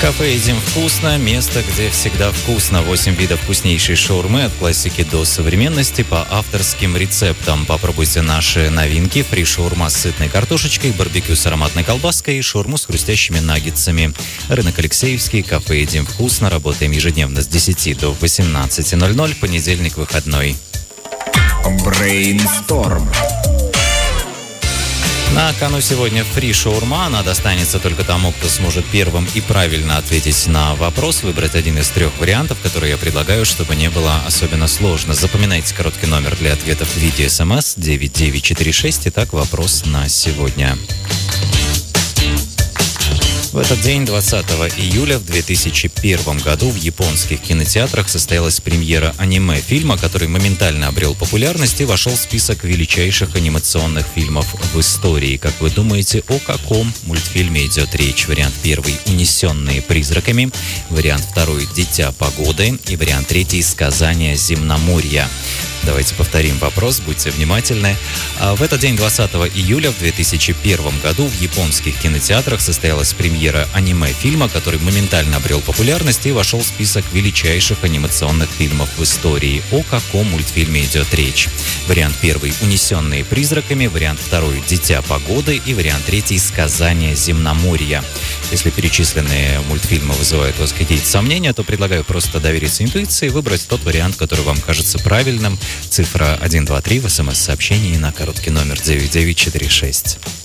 Кафе «Едим вкусно» – место, где всегда вкусно. 8 видов вкуснейшей шаурмы от классики до современности по авторским рецептам. Попробуйте наши новинки: фри-шаурма с сытной картошечкой, барбекю с ароматной колбаской и шаурму с хрустящими наггетсами. Рынок Алексеевский, кафе «Едим вкусно». Работаем ежедневно с 10 до 18:00, понедельник выходной. Брейнсторм. На кону сегодня фри-шаурма. Она достанется только тому, кто сможет первым и правильно ответить на вопрос, выбрать один из 3 вариантов, которые я предлагаю, чтобы не было особенно сложно. Запоминайте короткий номер для ответов в виде СМС 9946. Итак, вопрос на сегодня. В этот день, 20 июля в 2001 году, в японских кинотеатрах состоялась премьера аниме-фильма, который моментально обрел популярность и вошел в список величайших анимационных фильмов в истории. Как вы думаете, о каком мультфильме идет речь? Вариант 1 – «Унесенные призраками», вариант 2 – «Дитя погоды» и вариант 3 – «Сказания земноморья». Давайте повторим вопрос, будьте внимательны. В этот день, 20 июля в 2001 году, в японских кинотеатрах состоялась премьера аниме-фильма, который моментально обрел популярность и вошел в список величайших анимационных фильмов в истории. О каком мультфильме идет речь? Вариант 1 – «Унесенные призраками», вариант 2 – «Дитя погоды» и вариант 3 – «Сказания земноморья». Если перечисленные мультфильмы вызывают у вас какие-то сомнения, то предлагаю просто довериться интуиции и выбрать тот вариант, который вам кажется правильным. Цифра 123 в СМС-сообщении на короткий номер 9946.